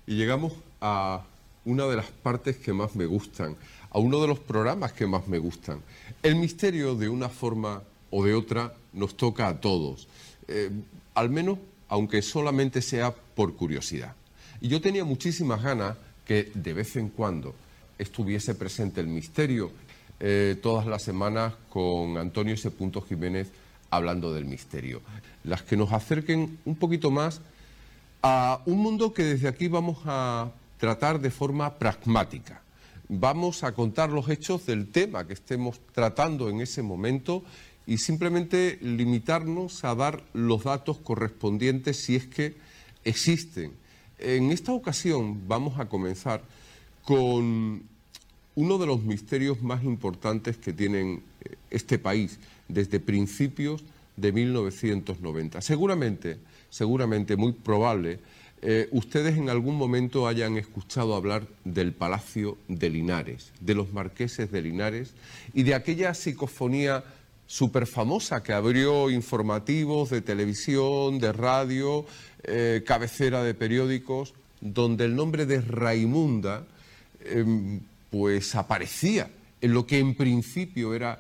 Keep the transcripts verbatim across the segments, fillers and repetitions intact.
Y llegamos a una de las partes que más me gustan, a uno de los programas que más me gustan. El misterio, de una forma o de otra, nos toca a todos, eh, al menos aunque solamente sea por curiosidad. Y yo tenía muchísimas ganas que de vez en cuando estuviese presente el misterio, eh, todas las semanas con Antonio S. Jiménez hablando del misterio, las que nos acerquen un poquito más a un mundo que desde aquí vamos a tratar de forma pragmática. Vamos a contar los hechos del tema que estemos tratando en ese momento y simplemente limitarnos a dar los datos correspondientes si es que existen. En esta ocasión vamos a comenzar con uno de los misterios más importantes que tiene este país desde principios de mil novecientos noventa. Seguramente, seguramente, muy probable, eh, ustedes en algún momento hayan escuchado hablar del Palacio de Linares, de los marqueses de Linares y de aquella psicofonía súper famosa que abrió informativos de televisión, de radio, eh, cabecera de periódicos, donde el nombre de Raimunda eh, pues aparecía en lo que en principio era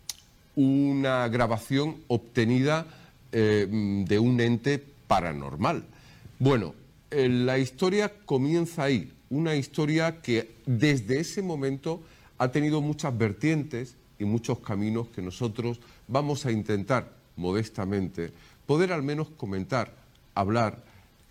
una grabación obtenida eh, de un ente paranormal. Bueno, eh, la historia comienza ahí, una historia que desde ese momento ha tenido muchas vertientes y muchos caminos que nosotros vamos a intentar modestamente poder al menos comentar, hablar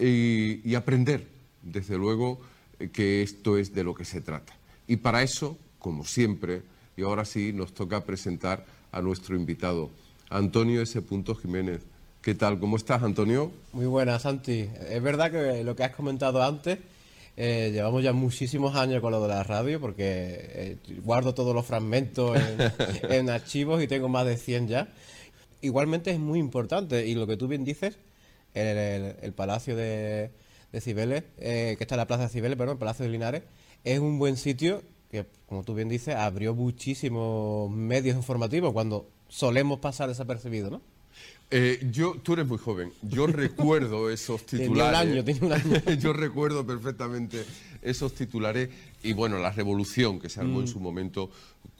y, y aprender, desde luego, eh, que esto es de lo que se trata. Y para eso, como siempre, y ahora sí nos toca presentar a nuestro invitado, Antonio S. Jiménez. ¿Qué tal? ¿Cómo estás, Antonio? Muy buenas, Santi. Es verdad que lo que has comentado antes, eh, llevamos ya muchísimos años con lo de la radio, porque eh, guardo todos los fragmentos en, en archivos y tengo más de cien ya. Igualmente es muy importante, y lo que tú bien dices, el, el, el Palacio de, de Cibeles, eh, que está en la Plaza de Cibeles, perdón, el Palacio de Linares, es un buen sitio que, como tú bien dices, abrió muchísimos medios informativos cuando solemos pasar desapercibidos, ¿no? Eh, yo, tú eres muy joven, yo recuerdo esos titulares. Tiene un año, tiene un año. Yo recuerdo perfectamente esos titulares y bueno, la revolución que se armó mm. en su momento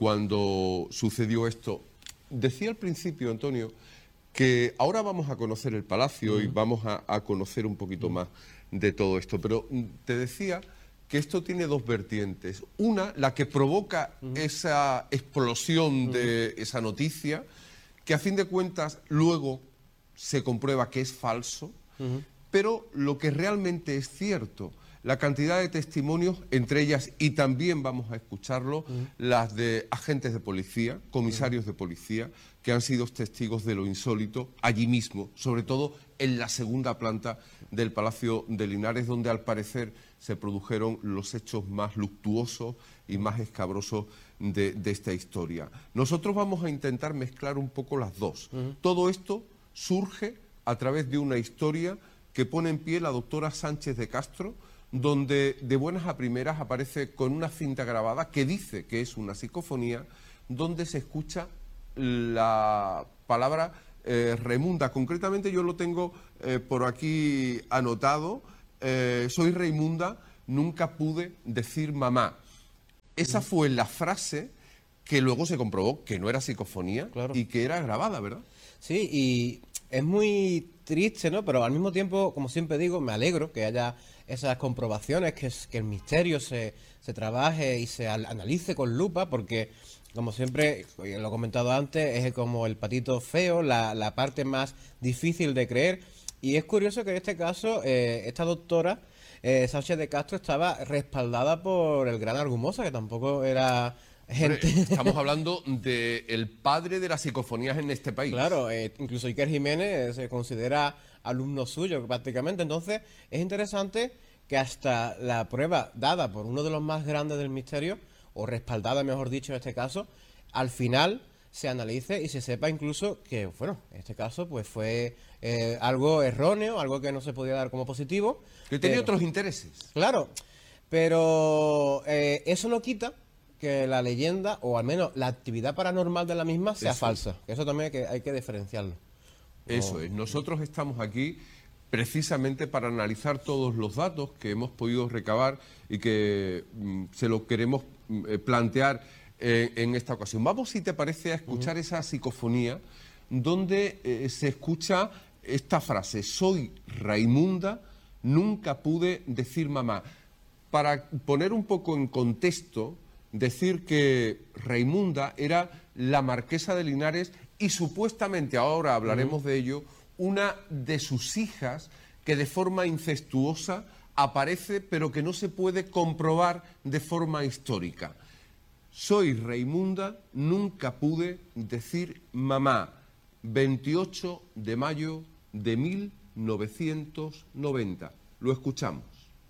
cuando sucedió esto. Decía al principio, Antonio, que ahora vamos a conocer el palacio mm. y vamos a, a conocer un poquito mm. más de todo esto, pero te decía que esto tiene dos vertientes. Una, la que provoca mm. esa explosión mm. de esa noticia, que a fin de cuentas luego se comprueba que es falso, uh-huh. pero lo que realmente es cierto, la cantidad de testimonios, entre ellas, y también vamos a escucharlo, uh-huh. las de agentes de policía, comisarios uh-huh. de policía, que han sido testigos de lo insólito allí mismo, sobre todo en la segunda planta del Palacio de Linares, donde al parecer se produjeron los hechos más luctuosos y más escabrosos de, de esta historia. Nosotros vamos a intentar mezclar un poco las dos. Uh-huh. Todo esto surge a través de una historia que pone en pie la doctora Sánchez de Castro, donde de buenas a primeras aparece con una cinta grabada que dice que es una psicofonía, donde se escucha la palabra eh, Raimunda. Concretamente yo lo tengo eh, por aquí anotado, eh, soy Raimunda, nunca pude decir mamá. Esa fue la frase que luego se comprobó que no era psicofonía, claro, y que era grabada, ¿verdad? Sí, y es muy triste, ¿no? Pero al mismo tiempo, como siempre digo, me alegro que haya esas comprobaciones, que, es, que el misterio se, se trabaje y se analice con lupa, porque, como siempre, lo he comentado antes, es como el patito feo, la, la parte más difícil de creer. Y es curioso que en este caso, eh, esta doctora, eh, Sánchez de Castro, estaba respaldada por el gran Argumosa, que tampoco era gente... Hombre, estamos hablando del padre de las psicofonías en este país. Claro, eh, incluso Iker Jiménez se considera alumno suyo prácticamente. Entonces, es interesante que hasta la prueba dada por uno de los más grandes del misterio, o respaldada, mejor dicho, en este caso, al final se analice y se sepa incluso que, bueno, en este caso pues fue eh, algo erróneo, algo que no se podía dar como positivo. Que tenía pero, otros intereses. Claro, pero eh, eso no quita que la leyenda, o al menos la actividad paranormal de la misma, sea eso. falsa. Eso también hay que, hay que diferenciarlo. Eso no, es, nosotros estamos aquí precisamente para analizar todos los datos que hemos podido recabar y que mm, se lo queremos mm, plantear eh, en esta ocasión. Vamos, si te parece, a escuchar uh-huh. esa psicofonía donde eh, se escucha esta frase: soy Raimunda, nunca pude decir mamá. Para poner un poco en contexto, decir que Raimunda era la marquesa de Linares y supuestamente, ahora hablaremos uh-huh. de ello, una de sus hijas que de forma incestuosa aparece, pero que no se puede comprobar de forma histórica. Soy Raimunda, nunca pude decir mamá. veintiocho de mayo de mil novecientos noventa. Lo escuchamos.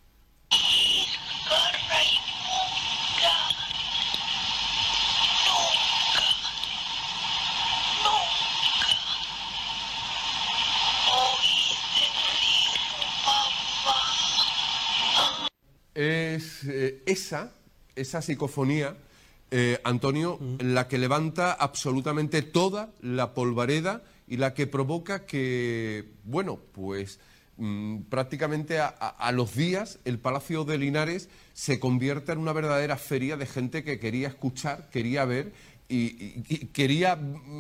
Es eh, esa, esa psicofonía, eh, Antonio, mm. la que levanta absolutamente toda la polvareda y la que provoca que, bueno, pues mmm, prácticamente a, a, a los días el Palacio de Linares se convierta en una verdadera feria de gente que quería escuchar, quería ver y, y, y quería,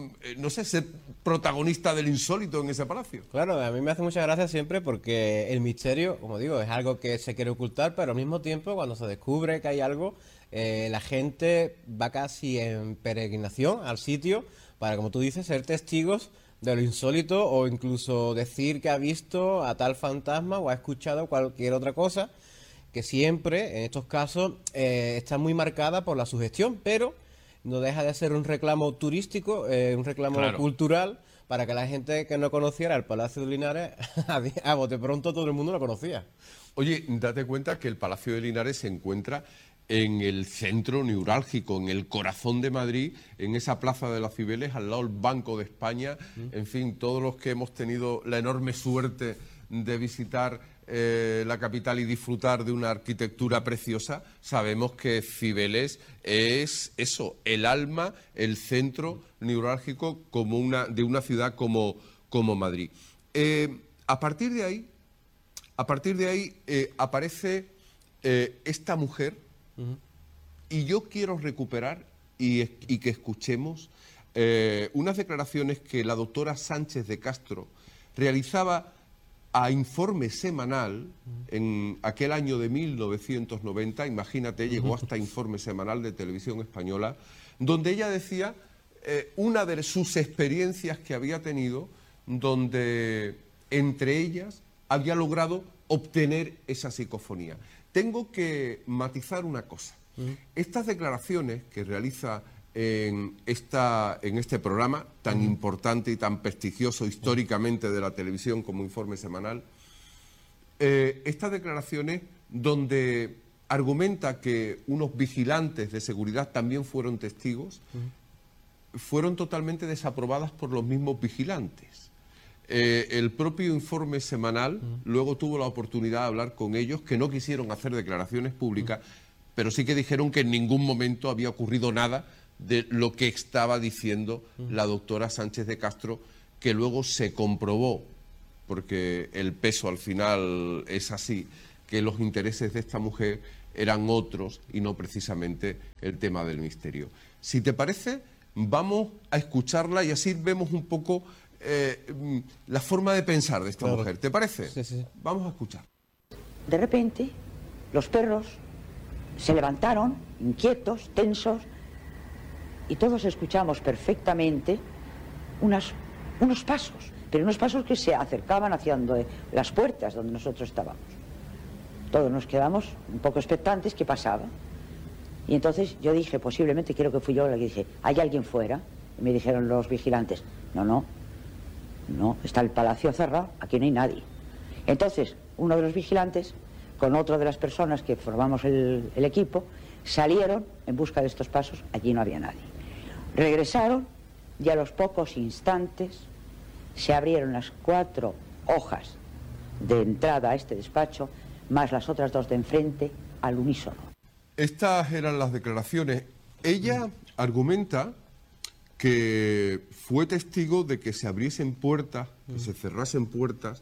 no sé, ser protagonista del insólito en ese palacio. Claro, a mí me hace mucha gracia siempre porque el misterio, como digo, es algo que se quiere ocultar, pero al mismo tiempo cuando se descubre que hay algo, eh, la gente va casi en peregrinación al sitio para, como tú dices, ser testigos de lo insólito o incluso decir que ha visto a tal fantasma o ha escuchado cualquier otra cosa, que siempre, en estos casos, eh, está muy marcada por la sugestión, pero no deja de ser un reclamo turístico, eh, un reclamo claro. cultural, para que la gente que no conociera el Palacio de Linares, a bote pronto todo el mundo lo conocía. Oye, date cuenta que el Palacio de Linares se encuentra en el centro neurálgico, en el corazón de Madrid, en esa plaza de las Cibeles, al lado del Banco de España. Mm. En fin, todos los que hemos tenido la enorme suerte de visitar eh, la capital y disfrutar de una arquitectura preciosa, sabemos que Cibeles es eso, el alma, el centro neurálgico como una, de una ciudad como, como Madrid. Eh, a partir de ahí, a partir de ahí eh, aparece eh, esta mujer. Uh-huh. Y yo quiero recuperar y, y que escuchemos eh, unas declaraciones que la doctora Sánchez de Castro realizaba a Informe Semanal uh-huh. en aquel año de mil novecientos noventa, imagínate, uh-huh. llegó hasta Informe Semanal de Televisión Española, donde ella decía eh, una de sus experiencias que había tenido, donde entre ellas había logrado obtener esa psicofonía. Tengo que matizar una cosa. Uh-huh. Estas declaraciones que realiza en, esta, en este programa tan uh-huh. importante y tan prestigioso históricamente de la televisión como Informe Semanal, eh, estas declaraciones donde argumenta que unos vigilantes de seguridad también fueron testigos, uh-huh. fueron totalmente desaprobadas por los mismos vigilantes. Eh, el propio Informe Semanal uh-huh. luego tuvo la oportunidad de hablar con ellos, que no quisieron hacer declaraciones públicas, uh-huh. pero sí que dijeron que en ningún momento había ocurrido nada de lo que estaba diciendo uh-huh. la doctora Sánchez de Castro, que luego se comprobó, porque el peso al final es así, que los intereses de esta mujer eran otros y no precisamente el tema del misterio. Si te parece, vamos a escucharla y así vemos un poco Eh, la forma de pensar de esta claro. mujer. ¿Te parece? Sí, sí. Vamos a escuchar. De repente, los perros se levantaron, inquietos, tensos, y todos escuchamos perfectamente unas, unos pasos, pero unos pasos que se acercaban hacia donde, las puertas donde nosotros estábamos. Todos nos quedamos un poco expectantes, ¿qué pasaba? Y entonces yo dije, posiblemente, creo que fui yo la que dije, ¿hay alguien fuera? Y me dijeron los vigilantes, no, no, no, está el palacio cerrado, aquí no hay nadie. Entonces, uno de los vigilantes, con otro de las personas que formamos el, el equipo, salieron en busca de estos pasos, allí no había nadie. Regresaron y a los pocos instantes se abrieron las cuatro hojas de entrada a este despacho, más las otras dos de enfrente, al unísono. Estas eran las declaraciones. Ella argumenta que fue testigo de que se abriesen puertas, que se cerrasen puertas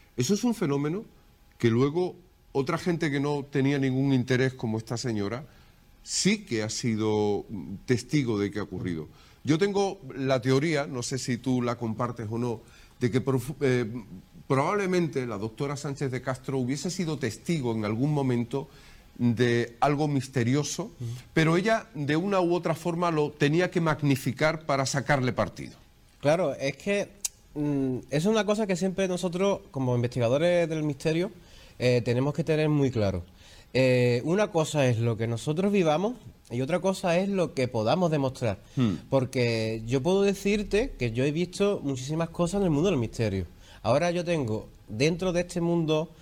Eso es un fenómeno que luego otra gente que no tenía ningún interés, como esta señora, sí que ha sido testigo de que ha ocurrido. Yo tengo la teoría, no sé si tú la compartes o no, de que eh, probablemente la doctora Sánchez de Castro hubiese sido testigo en algún momento de algo misterioso, pero ella de una u otra forma lo tenía que magnificar para sacarle partido. Claro, es que mm, es una cosa que siempre nosotros, como investigadores del misterio, eh, tenemos que tener muy claro. Eh, una cosa es lo que nosotros vivamos y otra cosa es lo que podamos demostrar. Hmm. Porque yo puedo decirte que yo he visto muchísimas cosas en el mundo del misterio. Ahora yo tengo, dentro de este mundo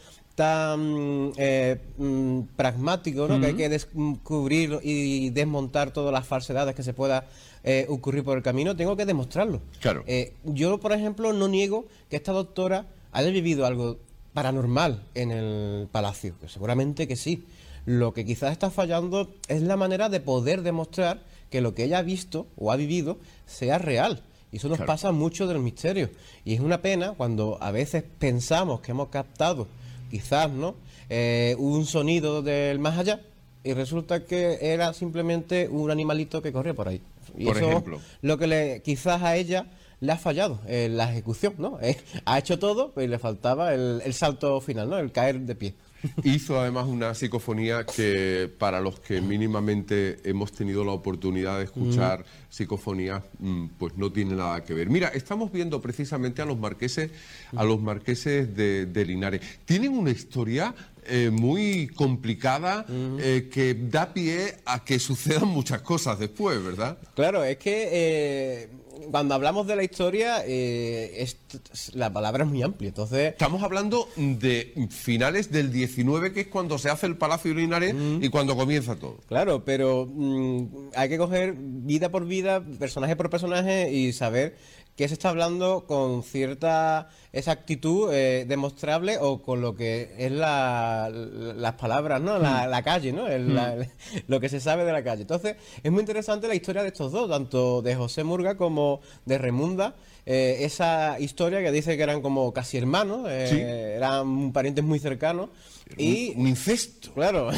tan eh, mm, pragmático, ¿no? Uh-huh. Que hay que descubrir y desmontar todas las falsedades que se pueda eh, ocurrir por el camino, tengo que demostrarlo. Claro. Eh, yo, por ejemplo, no niego que esta doctora haya vivido algo paranormal en el palacio, que seguramente que sí. Lo que quizás está fallando es la manera de poder demostrar que lo que ella ha visto o ha vivido sea real. Y eso nos claro. pasa mucho del misterio. Y es una pena cuando a veces pensamos que hemos captado quizás, ¿no? Eh, un sonido del más allá y resulta que era simplemente un animalito que corría por ahí. Y por eso ejemplo. Lo que le, quizás a ella le ha fallado en la ejecución, ¿no? Eh, ha hecho todo, pero le faltaba el, el salto final, ¿no? El caer de pie. Hizo además una psicofonía que para los que mínimamente hemos tenido la oportunidad de escuchar mm. psicofonías, pues no tiene nada que ver. Mira, estamos viendo precisamente a los marqueses, a los marqueses de, de Linares. Tienen una historia eh, muy complicada mm. eh, que da pie a que sucedan muchas cosas después, ¿verdad? Claro, es que eh, cuando hablamos de la historia, eh, es, la palabra es muy amplia, entonces... Estamos hablando de finales del diecinueve, que es cuando se hace el Palacio de Linares mm. y cuando comienza todo. Claro, pero mm, hay que coger vida por vida, personaje por personaje y saber qué se está hablando con cierta exactitud eh, demostrable o con lo que es la, las palabras, ¿no? La, la calle, ¿no? El, mm. la, lo que se sabe de la calle. Entonces, es muy interesante la historia de estos dos, tanto de José Murga como de Remunda. Eh, esa historia que dice que eran como casi hermanos, eh, sí. eran parientes muy cercanos. Y, un, un incesto. Claro.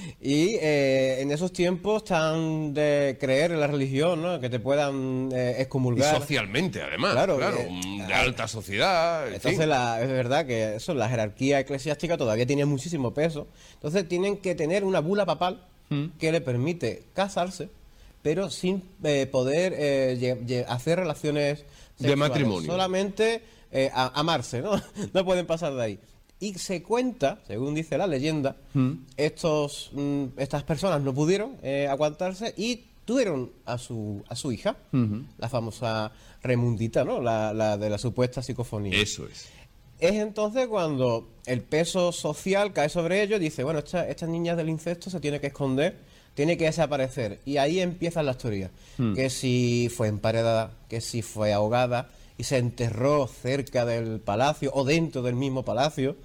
Y eh, en esos tiempos tan de creer en la religión, ¿no? Que te puedan eh, excomulgar. Y socialmente, además. Claro. claro eh, de alta sociedad. Entonces, la, es verdad que eso, la jerarquía eclesiástica todavía tiene muchísimo peso. Entonces, tienen que tener una bula papal mm. que le permite casarse, pero sin eh, poder eh, hacer relaciones sexuales. De matrimonio. Solamente eh, a, amarse, ¿no? No pueden pasar de ahí. Y se cuenta, según dice la leyenda, mm. estos, mm, estas personas no pudieron eh, aguantarse y tuvieron a su a su hija, mm-hmm. la famosa Remundita, ¿no? La, la de la supuesta psicofonía. Eso es. Es entonces cuando el peso social cae sobre ellos y dice, bueno, esta, esta niña del incesto se tiene que esconder, tiene que desaparecer. Y ahí empiezan las teorías. Mm. Que si fue emparedada, que si fue ahogada y se enterró cerca del palacio o dentro del mismo palacio,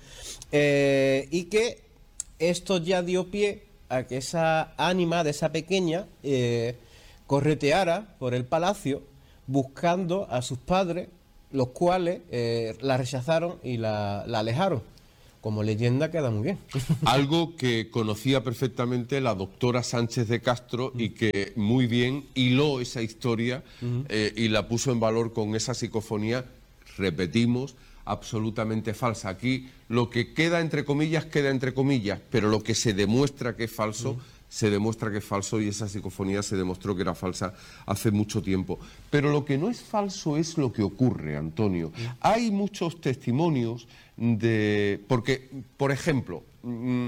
eh, y que esto ya dio pie a que esa ánima de esa pequeña eh, correteara por el palacio buscando a sus padres, los cuales eh, la rechazaron y la, la alejaron. Como leyenda queda muy bien. Algo que conocía perfectamente la doctora Sánchez de Castro y que muy bien hiló esa historia uh-huh. eh, y la puso en valor con esa psicofonía, repetimos, absolutamente falsa. Aquí lo que queda entre comillas, queda entre comillas, pero lo que se demuestra que es falso, uh-huh. se demuestra que es falso y esa psicofonía se demostró que era falsa hace mucho tiempo. Pero lo que no es falso es lo que ocurre, Antonio. Uh-huh. Hay muchos testimonios de... Porque, por ejemplo, mm,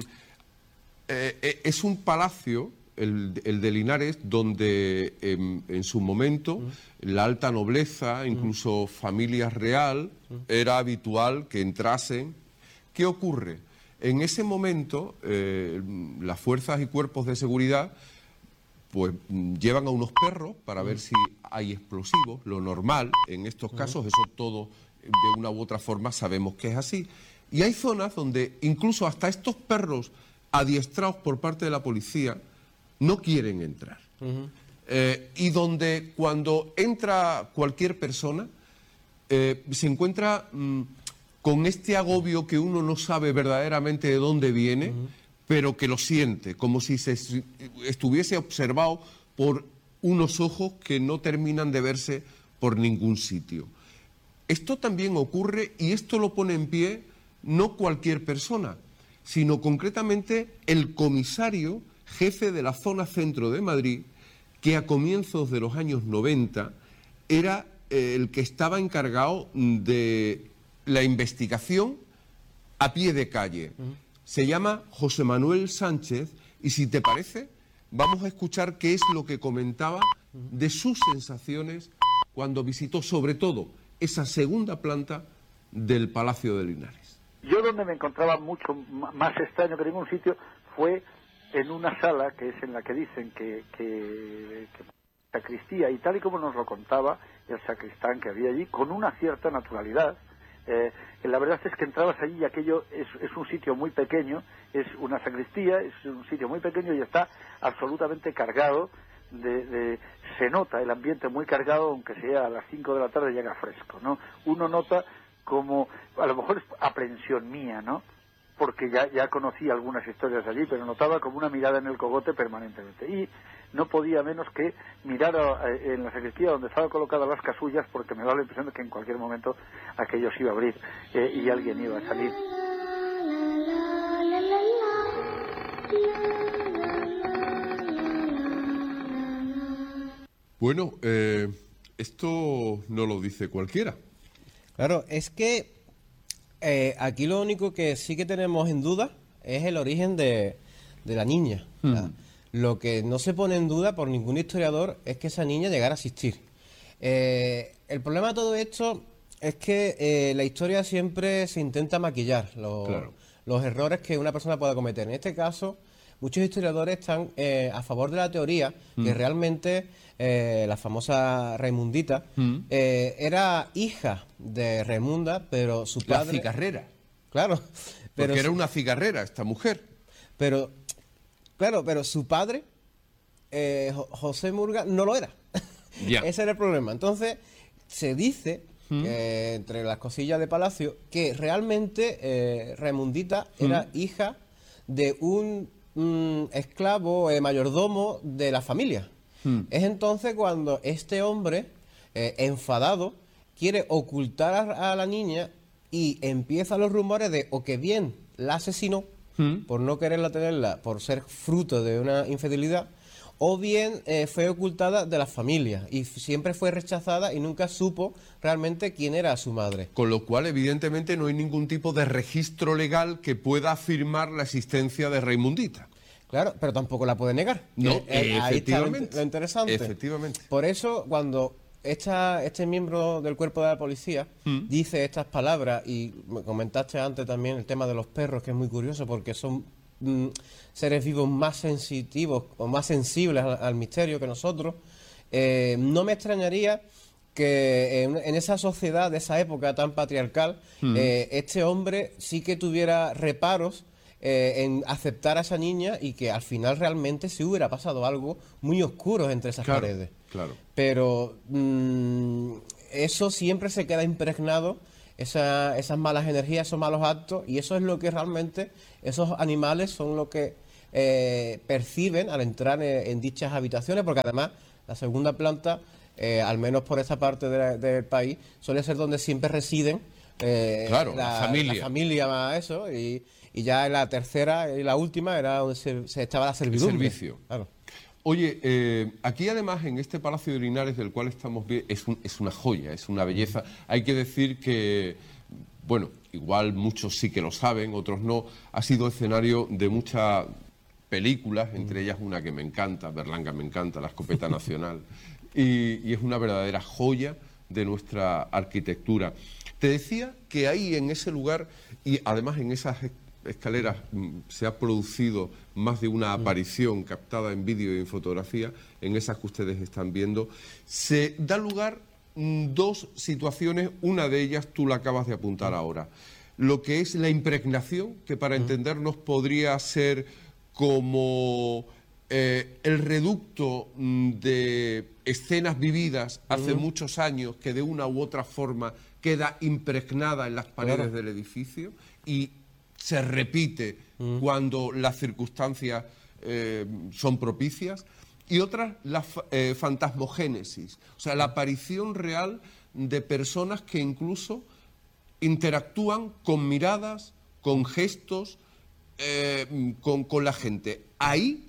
eh, es un palacio, el, el de Linares, donde en, en su momento uh-huh. la alta nobleza, incluso uh-huh. familia real, uh-huh. era habitual que entrasen. ¿Qué ocurre? En ese momento, eh, las fuerzas y cuerpos de seguridad pues llevan a unos perros para uh-huh. ver si hay explosivos, lo normal en estos uh-huh. casos, eso todo de una u otra forma sabemos que es así. Y hay zonas donde incluso hasta estos perros adiestrados por parte de la policía no quieren entrar. Uh-huh. Eh, y donde cuando entra cualquier persona eh, se encuentra... Mm, con este agobio que uno no sabe verdaderamente de dónde viene, uh-huh. pero que lo siente, como si se estuviese observado por unos ojos que no terminan de verse por ningún sitio. Esto también ocurre, y esto lo pone en pie no cualquier persona, sino concretamente el comisario jefe de la zona centro de Madrid, que a comienzos de los años noventa era eh, el que estaba encargado de la investigación a pie de calle. Uh-huh. Se llama José Manuel Sánchez, y si te parece, vamos a escuchar qué es lo que comentaba de sus sensaciones cuando visitó sobre todo esa segunda planta del Palacio de Linares. Yo donde me encontraba mucho más extraño que ningún sitio fue en una sala que es en la que dicen que, que, que sacristía, y tal y como nos lo contaba el sacristán que había allí, con una cierta naturalidad. Eh, la verdad es que entrabas allí y aquello es, es un sitio muy pequeño, es una sacristía, es un sitio muy pequeño y está absolutamente cargado, de, de, se nota el ambiente muy cargado, aunque sea a las cinco de la tarde llega fresco, ¿no? Uno nota como, a lo mejor es aprensión mía, ¿no? Porque ya, ya conocí algunas historias allí, pero notaba como una mirada en el cogote permanentemente. Y no podía menos que mirar a, en la sacristía donde estaban colocadas las casullas, porque me daba la impresión de que en cualquier momento aquello se iba a abrir eh, y alguien iba a salir. Bueno, eh, esto no lo dice cualquiera. Claro, es que eh, aquí lo único que sí que tenemos en duda es el origen de, de la niña. Hmm. O sea, lo que no se pone en duda por ningún historiador es que esa niña llegara a existir. Eh, el problema de todo esto es que eh, la historia siempre se intenta maquillar los, claro. los errores que una persona pueda cometer. En este caso, muchos historiadores están eh, a favor de la teoría mm. que realmente eh, la famosa Raimundita mm. eh, era hija de Raimunda, pero su padre... La cigarrera. Claro. Pero Porque era una cigarrera esta mujer. Pero, claro, pero su padre, eh, José Murga, no lo era. Yeah. Ese era el problema. Entonces, se dice... Mm. Eh, entre las cosillas de Palacio, que realmente eh, Raimundita mm. era hija de un mm, esclavo eh, mayordomo de la familia. Mm. Es entonces cuando este hombre, eh, enfadado, quiere ocultar a, a la niña y empiezan los rumores de o que bien la asesinó mm. por no quererla tenerla, por ser fruto de una infidelidad, o bien eh, fue ocultada de la familia y siempre fue rechazada y nunca supo realmente quién era su madre. Con lo cual, evidentemente, no hay ningún tipo de registro legal que pueda afirmar la existencia de Raimundita. Claro, pero tampoco la puede negar. No, eh, eh, ahí está lo, lo interesante. Efectivamente. Por eso, cuando esta, este miembro del cuerpo de la policía ¿Mm? dice estas palabras, y me comentaste antes también el tema de los perros, que es muy curioso porque son... seres vivos más sensitivos o más sensibles al, al misterio que nosotros, eh, no me extrañaría que en, en esa sociedad de esa época tan patriarcal, mm. eh, este hombre sí que tuviera reparos eh, en aceptar a esa niña y que al final realmente sí hubiera pasado algo muy oscuro entre esas claro, paredes. Claro. Pero mmm, eso siempre se queda impregnado. Esa, esas malas energías, esos malos actos, y eso es lo que realmente esos animales son lo que eh, perciben al entrar en, en dichas habitaciones, porque además la segunda planta, eh, al menos por esa parte de la, del país, suele ser donde siempre residen eh, claro, la, la familia, la familia más eso, y, y ya en la tercera y la última era donde se, se echaba la servidumbre. El servicio. Claro. Oye, eh, aquí además en este Palacio de Linares del cual estamos viendo, es, un, es una joya, es una belleza. Hay que decir que, bueno, igual muchos sí que lo saben, otros no, ha sido escenario de muchas películas, entre ellas una que me encanta, Berlanga me encanta, La Escopeta Nacional, y, y es una verdadera joya de nuestra arquitectura. Te decía que ahí en ese lugar, y además en esas escaleras se ha producido más de una aparición captada en vídeo y en fotografía, en esas que ustedes están viendo, se da lugar mmm, dos situaciones, una de ellas tú la acabas de apuntar ahora, lo que es la impregnación, que para entendernos podría ser como eh, el reducto mmm, de escenas vividas hace uh-huh. muchos años que de una u otra forma queda impregnada en las paredes Claro. del edificio y se repite Mm. cuando las circunstancias eh, son propicias. Y otras, la fa- eh, fantasmogénesis, o sea, la aparición real de personas que incluso interactúan con miradas, con gestos, eh, con, con la gente. Ahí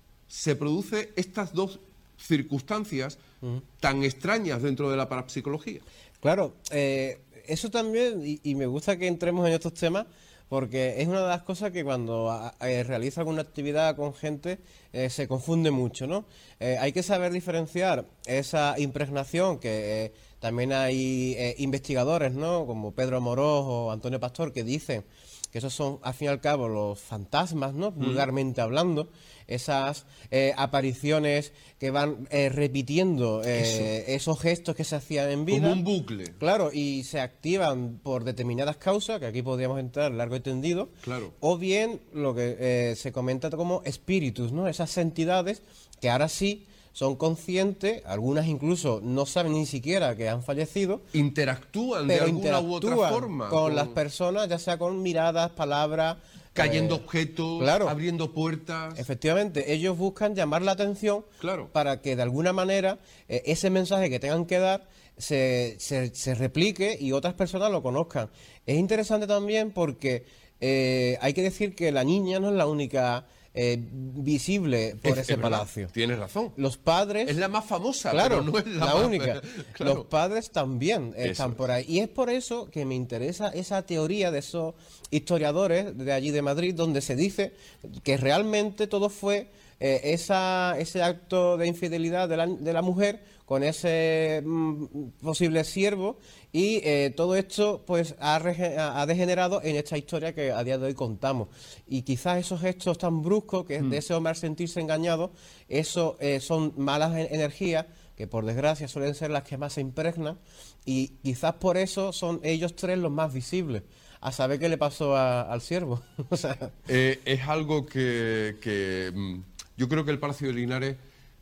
se producen estas dos circunstancias tan extrañas dentro de la parapsicología. Claro, eh, eso también, y, y me gusta que entremos en estos temas, porque es una de las cosas que cuando a- a- eh, realiza alguna actividad con gente eh, se confunde mucho, ¿no? Eh, hay que saber diferenciar esa impregnación, que eh, también hay eh, investigadores, ¿no? Como Pedro Amorós o Antonio Pastor, que dicen que esos son, al fin y al cabo, los fantasmas, ¿no? Vulgarmente hablando, esas eh, apariciones que van eh, repitiendo eh, esos gestos que se hacían en vida. Como un bucle. Claro, y se activan por determinadas causas, que aquí podríamos entrar largo y tendido. Claro. O bien lo que eh, se comenta como espíritus, ¿no? Esas entidades que ahora sí son conscientes, algunas incluso no saben ni siquiera que han fallecido, Interactúan de pero alguna u otra interactúan forma. con las personas, ya sea con miradas, palabras. Cayendo eh, objetos, claro. abriendo puertas. Efectivamente, ellos buscan llamar la atención Claro. para que de alguna manera eh, ese mensaje que tengan que dar se, se, se replique y otras personas lo conozcan. Es interesante también porque eh, hay que decir que la niña no es la única eh, visible por Es- ese es verdad, palacio. Tienes razón. Los padres... Es la más famosa, Claro, pero no es la, la más- única. Claro. Los padres también están es. por ahí. Y es por eso que me interesa esa teoría de esos historiadores de allí de Madrid, donde se dice que realmente todo fue eh, esa, ese acto de infidelidad de la, de la mujer con ese mm, posible siervo, y eh, todo esto pues ha, rege- ha ha degenerado en esta historia que a día de hoy contamos. Y quizás esos gestos tan bruscos que de ese hombre al sentirse engañado, eso eh, son malas en- energías que por desgracia suelen ser las que más se impregnan, y quizás por eso son ellos tres los más visibles. A saber qué le pasó a- al siervo. O sea, Eh, es algo que, que, mm, yo creo que el Palacio de Linares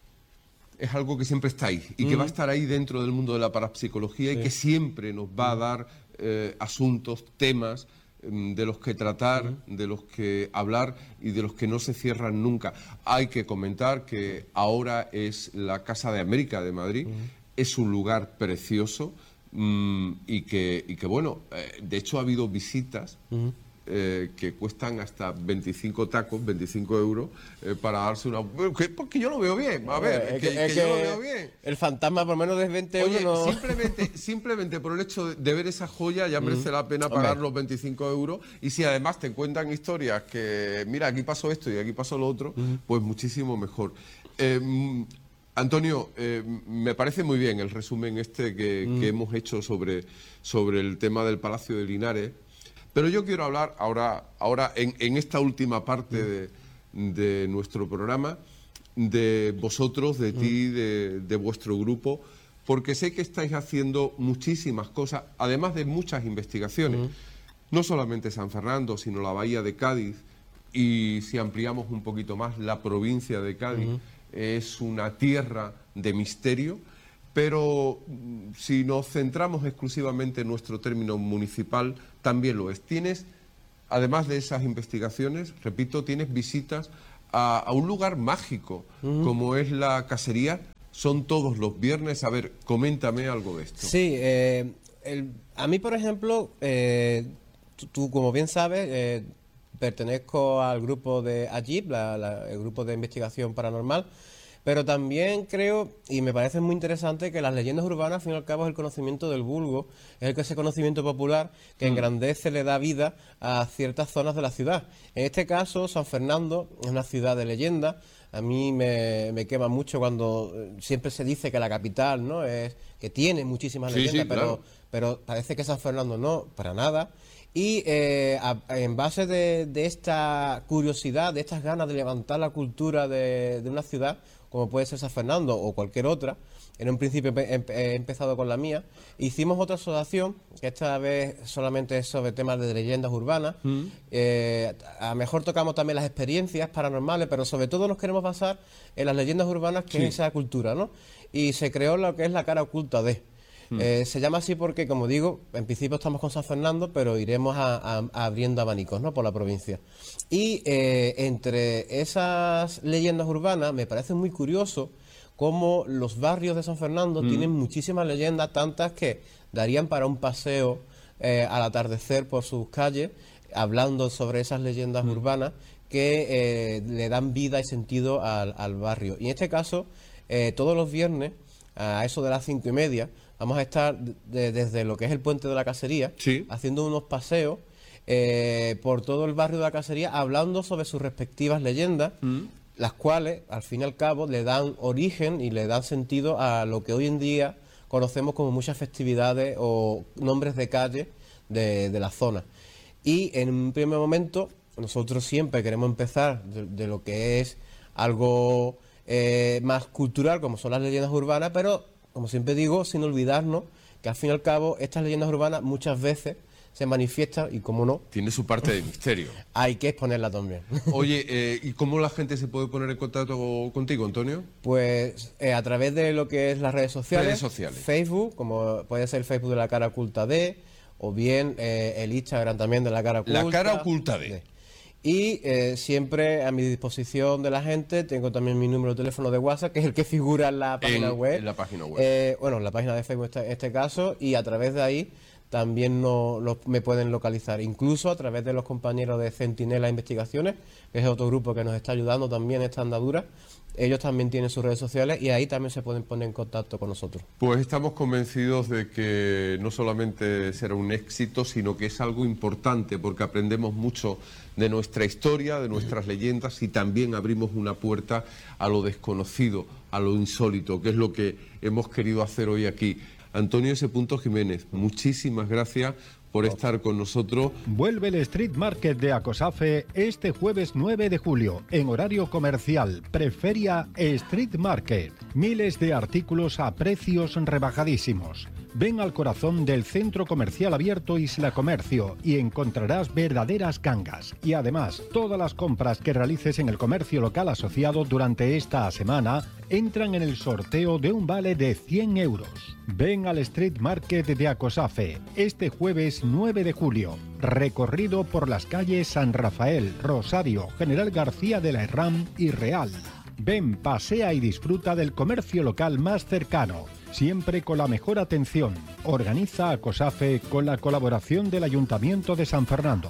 es algo que siempre está ahí y que va a estar ahí dentro del mundo de la parapsicología y que siempre nos va a dar eh, asuntos, temas mm, de los que tratar, de los que hablar y de los que no se cierran nunca. Hay que comentar que ahora es la Casa de América de Madrid, es un lugar precioso. Mm, y, que, y que, bueno, eh, de hecho ha habido visitas eh, que cuestan hasta veinticinco tacos, veinticinco euros, eh, para darse una... ¿Qué? Porque yo lo veo bien, a ver, es que, que- es que yo lo que veo bien. el fantasma por menos de veinte euros Oye, no... simplemente, simplemente por el hecho de, de ver esa joya ya merece la pena Hombre. pagar los veinticinco euros, y si además te cuentan historias que, mira, aquí pasó esto y aquí pasó lo otro, pues muchísimo mejor. Eh, mm, Antonio, eh, me parece muy bien el resumen este que, que hemos hecho sobre, sobre el tema del Palacio de Linares, pero yo quiero hablar ahora, ahora en, en esta última parte de, de nuestro programa, de vosotros, de ti, de, de vuestro grupo, porque sé que estáis haciendo muchísimas cosas, además de muchas investigaciones, no solamente San Fernando, sino la Bahía de Cádiz, y si ampliamos un poquito más, la provincia de Cádiz es una tierra de misterio, pero mm, si nos centramos exclusivamente en nuestro término municipal, también lo es. Tienes, además de esas investigaciones, repito, tienes visitas a, a un lugar mágico, como es la casería. Son todos los viernes. A ver, coméntame algo de esto. Sí, eh, el- a mí, por ejemplo, eh, tú, tú, como bien sabes, eh, pertenezco al grupo de AGIP, la- la- el grupo de investigación paranormal, pero también creo, y me parece muy interesante, que las leyendas urbanas, al fin y al cabo, es el conocimiento del vulgo, es el que ese conocimiento popular que engrandece, le da vida a ciertas zonas de la ciudad. En este caso, San Fernando es una ciudad de leyenda. A mí me, me quema mucho cuando eh, siempre se dice que la capital, ¿no?, es que tiene muchísimas Sí, leyendas, sí, pero, claro. pero parece que San Fernando no, para nada. Y eh, a- en base de, de esta curiosidad, de estas ganas de levantar la cultura de, de una ciudad, como puede ser San Fernando o cualquier otra, en un principio he, empe- he empezado con la mía, hicimos otra asociación, que esta vez solamente es sobre temas de leyendas urbanas. Eh, a lo mejor tocamos también las experiencias paranormales, pero sobre todo nos queremos basar en las leyendas urbanas, que Sí. es esa cultura, ¿no? Y se creó lo que es la cara oculta de... Mm. Eh, se llama así porque, como digo, en principio estamos con San Fernando, pero iremos a, a, a abriendo abanicos, ¿no?, por la provincia. Y eh, entre esas leyendas urbanas me parece muy curioso cómo los barrios de San Fernando mm. tienen muchísimas leyendas, tantas que darían para un paseo eh, al atardecer por sus calles, hablando sobre esas leyendas mm. urbanas que eh, le dan vida y sentido al, al barrio. Y en este caso, eh, todos los viernes, a eso de las cinco y media, vamos a estar de, desde lo que es el Puente de la Casería, sí. haciendo unos paseos eh, por todo el barrio de la Casería, hablando sobre sus respectivas leyendas, mm. las cuales, al fin y al cabo, le dan origen y le dan sentido a lo que hoy en día conocemos como muchas festividades o nombres de calle de, de la zona. Y en un primer momento, nosotros siempre queremos empezar de, de lo que es algo eh, más cultural, como son las leyendas urbanas, pero, como siempre digo, sin olvidarnos que al fin y al cabo estas leyendas urbanas muchas veces se manifiestan y, como no, tiene su parte de misterio. Hay que exponerla también. Oye, eh, ¿y cómo la gente se puede poner en contacto contigo, Antonio? Pues eh, a través de lo que es las redes sociales. Redes sociales. Facebook, como puede ser el Facebook de La Cara Oculta D, o bien eh, el Instagram también de La Cara Oculta. La Cara Oculta D. D. Y eh, siempre a mi disposición de la gente tengo también mi número de teléfono de WhatsApp, que es el que figura en la página en, web. En la página web. Eh, bueno, en la página de Facebook en este, este caso, y a través de ahí también no, lo, me pueden localizar, incluso a través de los compañeros de Centinela Investigaciones, que es otro grupo que nos está ayudando también en esta andadura. Ellos también tienen sus redes sociales y ahí también se pueden poner en contacto con nosotros. Pues estamos convencidos de que no solamente será un éxito, sino que es algo importante, porque aprendemos mucho de nuestra historia, de nuestras leyendas, y también abrimos una puerta a lo desconocido, a lo insólito, que es lo que hemos querido hacer hoy aquí. Antonio S. Jiménez, muchísimas gracias por estar con nosotros. Vuelve el Street Market de Acosafe este jueves nueve de julio, en horario comercial. Preferia Street Market. Miles de artículos a precios rebajadísimos. Ven al corazón del centro comercial abierto Isla Comercio y encontrarás verdaderas gangas. Y además, todas las compras que realices en el comercio local asociado durante esta semana entran en el sorteo de un vale de cien euros. Ven al Street Market de Acosafe este jueves nueve de julio. Recorrido por las calles San Rafael, Rosario, General García de la Herrán y Real. Ven, pasea y disfruta del comercio local más cercano, siempre con la mejor atención. Organiza Acosafe con la colaboración del Ayuntamiento de San Fernando.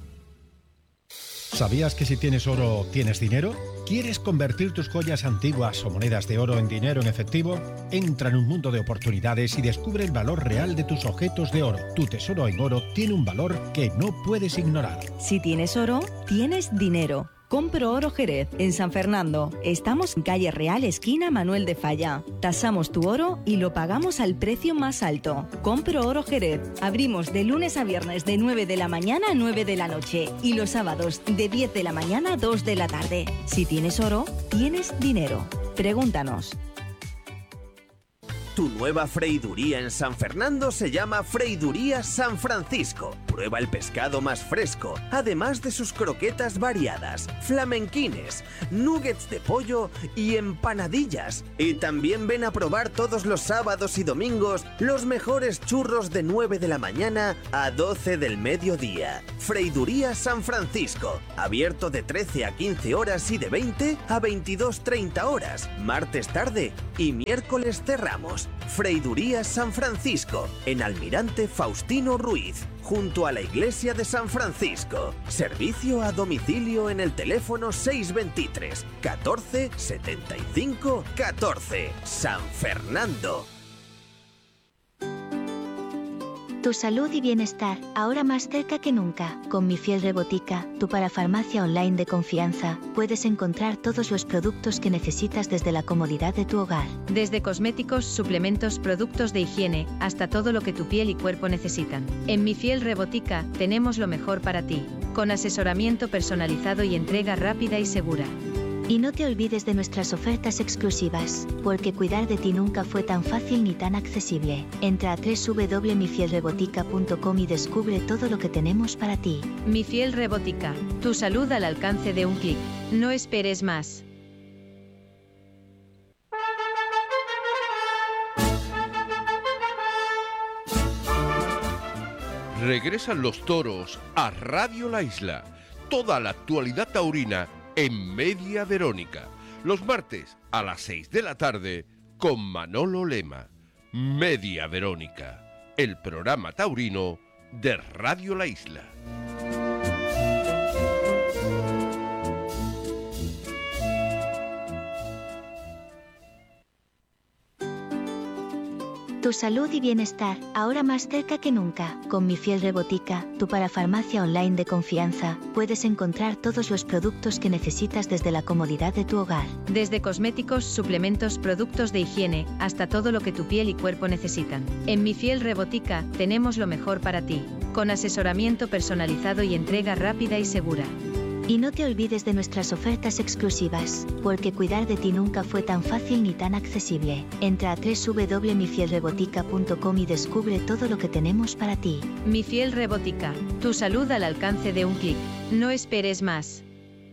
¿Sabías que si tienes oro, tienes dinero? ¿Quieres convertir tus joyas antiguas o monedas de oro en dinero en efectivo? Entra en un mundo de oportunidades y descubre el valor real de tus objetos de oro. Tu tesoro en oro tiene un valor que no puedes ignorar. Si tienes oro, tienes dinero. Compro Oro Jerez, en San Fernando. Estamos en calle Real, esquina Manuel de Falla. Tasamos tu oro y lo pagamos al precio más alto. Compro Oro Jerez. Abrimos de lunes a viernes de nueve de la mañana a nueve de la noche y los sábados de diez de la mañana a dos de la tarde. Si tienes oro, tienes dinero. Pregúntanos. Tu nueva freiduría en San Fernando se llama Freiduría San Francisco. Prueba el pescado más fresco, además de sus croquetas variadas, flamenquines, nuggets de pollo y empanadillas. Y también ven a probar todos los sábados y domingos los mejores churros de nueve de la mañana a doce del mediodía. Freiduría San Francisco, abierto de trece a quince horas y de veinte a veintidós treinta horas, martes tarde y miércoles cerramos. Freiduría San Francisco, en Almirante Faustino Ruiz, junto a la iglesia de San Francisco. Servicio a domicilio en el teléfono seis veintitrés, catorce, setenta y cinco, catorce. San Fernando. Tu salud y bienestar, ahora más cerca que nunca. Con Mi Fiel Rebotica, tu parafarmacia online de confianza, puedes encontrar todos los productos que necesitas desde la comodidad de tu hogar. Desde cosméticos, suplementos, productos de higiene, hasta todo lo que tu piel y cuerpo necesitan. En Mi Fiel Rebotica, tenemos lo mejor para ti, con asesoramiento personalizado y entrega rápida y segura. Y no te olvides de nuestras ofertas exclusivas, porque cuidar de ti nunca fue tan fácil ni tan accesible. Entra a doble u doble u doble u punto mi fiel rebotica punto com y descubre todo lo que tenemos para ti. Mi Fiel Rebotica, tu salud al alcance de un clic. No esperes más. Regresan los toros a Radio La Isla. Toda la actualidad taurina en Media Verónica. Los martes a las seis de la tarde con Manolo Lema. Media Verónica, el programa taurino de Radio La Isla. Tu salud y bienestar, ahora más cerca que nunca. Con Mi Fiel Rebotica, tu parafarmacia online de confianza, puedes encontrar todos los productos que necesitas desde la comodidad de tu hogar. Desde cosméticos, suplementos, productos de higiene, hasta todo lo que tu piel y cuerpo necesitan. En Mi Fiel Rebotica, tenemos lo mejor para ti, con asesoramiento personalizado y entrega rápida y segura. Y no te olvides de nuestras ofertas exclusivas, porque cuidar de ti nunca fue tan fácil ni tan accesible. Entra a doble u doble u doble u punto mi fiel rebotica punto com y descubre todo lo que tenemos para ti. Mi Fiel Rebotica, tu salud al alcance de un clic. No esperes más.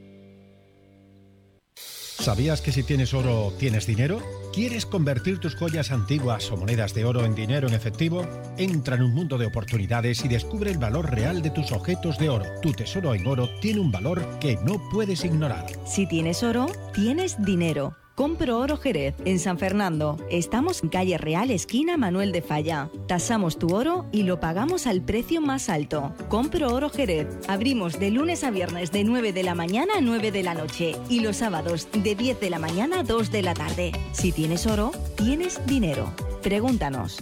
¿Sabías que si tienes oro, tienes dinero? ¿Quieres convertir tus joyas antiguas o monedas de oro en dinero en efectivo? Entra en un mundo de oportunidades y descubre el valor real de tus objetos de oro. Tu tesoro en oro tiene un valor que no puedes ignorar. Si tienes oro, tienes dinero. Compro Oro Jerez, en San Fernando. Estamos en calle Real, esquina Manuel de Falla. Tasamos tu oro y lo pagamos al precio más alto. Compro Oro Jerez. Abrimos de lunes a viernes de nueve de la mañana a nueve de la noche y los sábados de diez de la mañana a dos de la tarde. Si tienes oro, tienes dinero. Pregúntanos.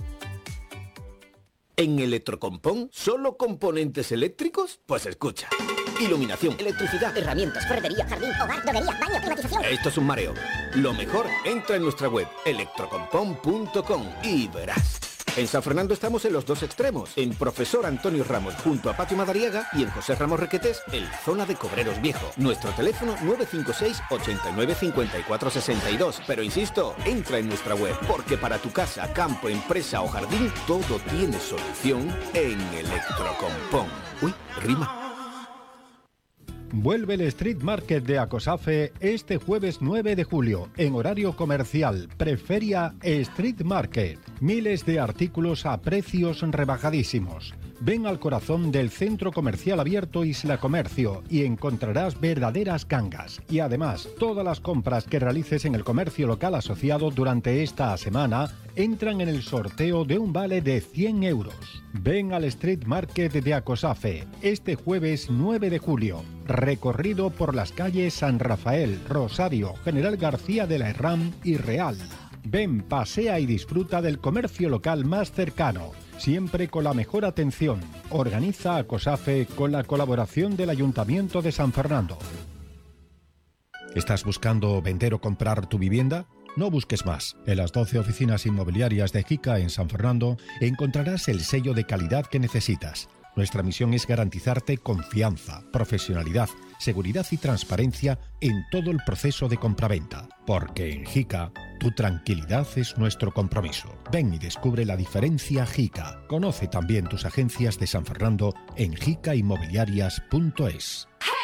¿En Electrocompón solo componentes eléctricos? Pues escucha. Iluminación, electricidad, herramientas, ferretería, jardín, hogar, droguería, baño, climatización. Esto es un mareo. Lo mejor, entra en nuestra web electrocompón punto com y verás. En San Fernando estamos en los dos extremos, en Profesor Antonio Ramos junto a Patio Madariaga y en José Ramos Requetés en la zona de Cobreros Viejo. Nuestro teléfono nueve cinco seis, ocho nueve, cinco cuatro seis dos. Pero insisto, entra en nuestra web, porque para tu casa, campo, empresa o jardín, todo tiene solución en Electrocompón. Uy, rima. Vuelve el Street Market de Acosafe este jueves nueve de julio, en horario comercial. Preferia Street Market. Miles de artículos a precios rebajadísimos. Ven al corazón del centro comercial abierto Isla Comercio y encontrarás verdaderas gangas. Y además, todas las compras que realices en el comercio local asociado durante esta semana entran en el sorteo de un vale de cien euros. Ven al Street Market de Acosafe este jueves nueve de julio. Recorrido por las calles San Rafael, Rosario, General García de la Herrán y Real. Ven, pasea y disfruta del comercio local más cercano, siempre con la mejor atención. Organiza Acosafe con la colaboración del Ayuntamiento de San Fernando. ¿Estás buscando vender o comprar tu vivienda? No busques más. En las doce oficinas inmobiliarias de Jica en San Fernando encontrarás el sello de calidad que necesitas. Nuestra misión es garantizarte confianza, profesionalidad, seguridad y transparencia en todo el proceso de compraventa. Porque en Jica, tu tranquilidad es nuestro compromiso. Ven y descubre la diferencia Jica. Conoce también tus agencias de San Fernando en jica inmobiliarias punto es.